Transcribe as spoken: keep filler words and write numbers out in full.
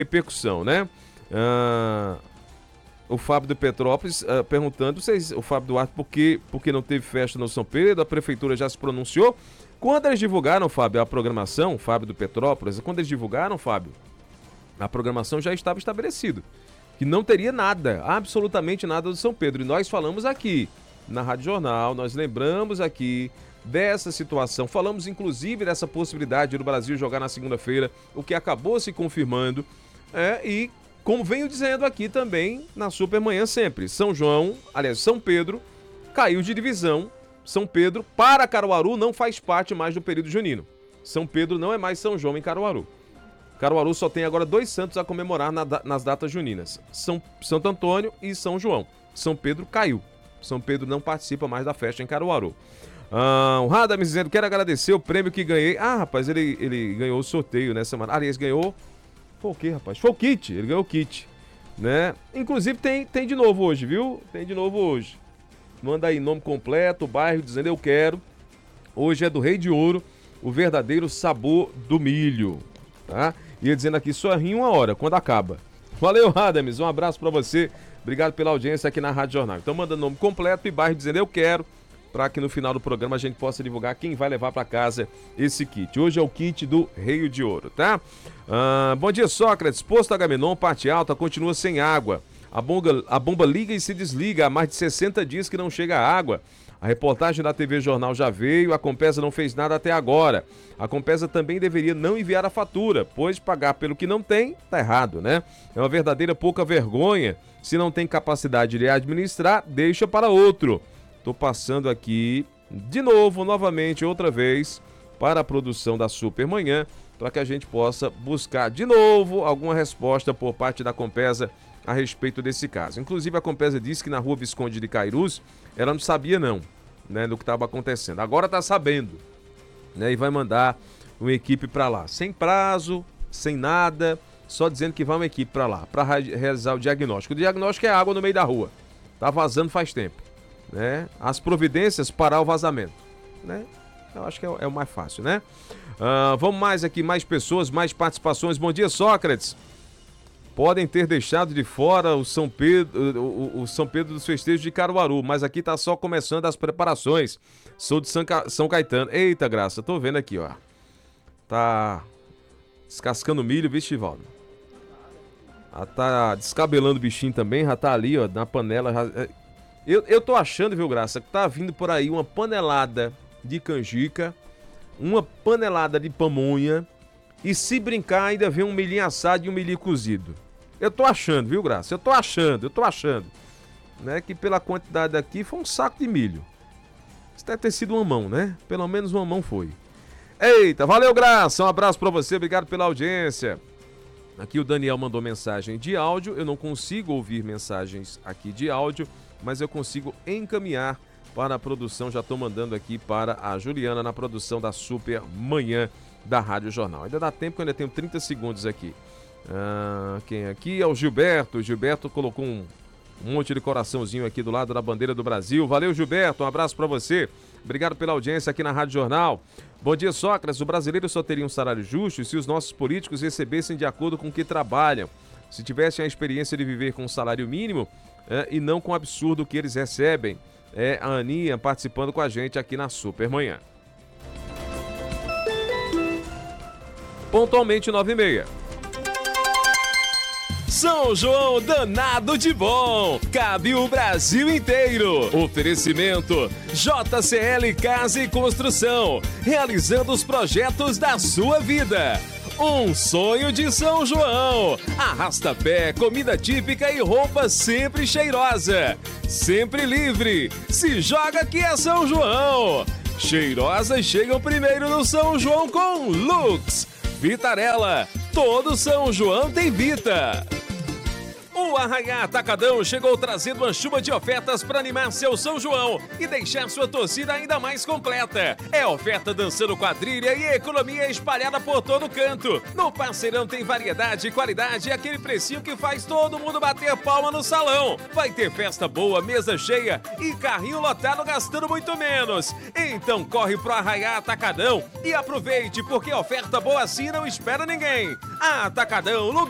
repercussão, né? Ah, o Fábio de Petrópolis ah, perguntando, vocês, o Fábio Duarte, por que, por que não teve festa no São Pedro? A prefeitura já se pronunciou. Quando eles divulgaram, Fábio, a programação, Fábio do Petrópolis, quando eles divulgaram, Fábio, a programação já estava estabelecida. Que não teria nada, absolutamente nada do São Pedro. E nós falamos aqui, na Rádio Jornal, nós lembramos aqui dessa situação. Falamos, inclusive, dessa possibilidade do Brasil jogar na segunda-feira, o que acabou se confirmando. É, e, como venho dizendo aqui também, na Supermanhã sempre, São João, aliás, São Pedro, caiu de divisão. São Pedro, para Caruaru, não faz parte mais do período junino. São Pedro não é mais São João em Caruaru. Caruaru só tem agora dois santos a comemorar na, nas datas juninas. São Santo Antônio e São João. São Pedro caiu. São Pedro não participa mais da festa em Caruaru. Ah, o Rada me dizendo, quero agradecer o prêmio que ganhei. Ah, rapaz, ele, ele ganhou o sorteio nessa semana. Aliás, ganhou... Foi o quê, rapaz? Foi o kit. Ele ganhou o kit. Né? Inclusive tem, tem de novo hoje, viu? Tem de novo hoje. Manda aí nome completo, bairro, dizendo eu quero. Hoje é do Rei de Ouro, o verdadeiro sabor do milho. Tá? Ia dizendo aqui, só ri uma hora, quando acaba. Valeu, Radames, um abraço pra você. Obrigado pela audiência aqui na Rádio Jornal. Então manda nome completo e bairro dizendo eu quero, para que no final do programa a gente possa divulgar quem vai levar para casa esse kit. Hoje é o kit do Rei de Ouro, tá? Ah, bom dia, Sócrates. Posto Agamenon, parte alta, continua sem água. A bomba, a bomba liga e se desliga há mais de sessenta dias que não chega água. A reportagem da T V Jornal já veio, a Compesa não fez nada até agora. A Compesa também deveria não enviar a fatura, pois pagar pelo que não tem, tá errado, né? É uma verdadeira pouca vergonha. Se não tem capacidade de administrar, deixa para outro. Tô passando aqui de novo, novamente, outra vez, para a produção da Supermanhã, para que a gente possa buscar de novo alguma resposta por parte da Compesa a respeito desse caso. Inclusive a Compesa disse que na rua Visconde de Cairus ela não sabia não, né, do que estava acontecendo. Agora está sabendo, né, e vai mandar uma equipe para lá, sem prazo, sem nada, só dizendo que vai uma equipe para lá, para realizar o diagnóstico. O diagnóstico é água no meio da rua, tá vazando faz tempo, né? As providências parar o vazamento, né? Eu acho que é, é o mais fácil, né? Uh, vamos mais aqui, mais pessoas, mais participações. Bom dia, Sócrates. Podem ter deixado de fora o São Pedro, o, o São Pedro dos Festejos de Caruaru, mas aqui tá só começando as preparações. Sou de São, Ca... São Caetano. Eita, graça, tô vendo aqui, ó. Tá descascando milho, viu, Chivaldo? Ah, tá descabelando o bichinho também, já tá ali, ó, na panela. Já... Eu, eu tô achando, viu, graça, que tá vindo por aí uma panelada de canjica, uma panelada de pamonha. E se brincar, ainda vem um milhinho assado e um milhinho cozido. Eu tô achando, viu, Graça? Eu tô achando, eu tô achando. Né, que pela quantidade aqui foi um saco de milho. Isso deve ter sido uma mão, né? Pelo menos uma mão foi. Eita, valeu, Graça. Um abraço pra você, obrigado pela audiência. Aqui o Daniel mandou mensagem de áudio. Eu não consigo ouvir mensagens aqui de áudio, mas eu consigo encaminhar para a produção. Já tô mandando aqui para a Juliana na produção da Super Manhã da Rádio Jornal. Ainda dá tempo que eu ainda tenho trinta segundos aqui. Ah, quem aqui é o Gilberto. O Gilberto colocou um, um monte de coraçãozinho aqui do lado da bandeira do Brasil. Valeu, Gilberto. Um abraço para você. Obrigado pela audiência aqui na Rádio Jornal. Bom dia, Sócrates. O brasileiro só teria um salário justo se os nossos políticos recebessem de acordo com o que trabalham. Se tivessem a experiência de viver com um salário mínimo é, e não com o absurdo que eles recebem. É a Aninha participando com a gente aqui na Supermanhã. Pontualmente nove e meia. São João danado de bom, cabe o Brasil inteiro. Oferecimento J C L Casa e Construção, realizando os projetos da sua vida. Um sonho de São João. Arrasta-pé, comida típica e roupa sempre cheirosa. Sempre livre. Se joga que é São João. Cheirosas chegam primeiro no São João com Lux. Vitarella, todo São João tem Vita. O Arraiá Atacadão chegou trazendo uma chuva de ofertas para animar seu São João e deixar sua torcida ainda mais completa. É oferta dançando quadrilha e economia espalhada por todo canto. No Parceirão tem variedade e qualidade e aquele precinho que faz todo mundo bater palma no salão. Vai ter festa boa, mesa cheia e carrinho lotado gastando muito menos. Então corre pro Arraiá Atacadão e aproveite, porque oferta boa assim não espera ninguém. Atacadão, lugar